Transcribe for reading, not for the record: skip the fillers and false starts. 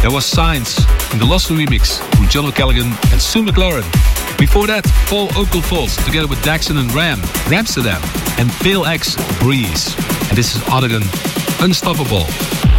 That was Signs in the Lost remix with John O'Callaghan and Sue McLaren. Before that, Paul Oakenfold together with Daxon and Ramsterdam, and Pale X Breeze. And this is Odegon, Unstoppable.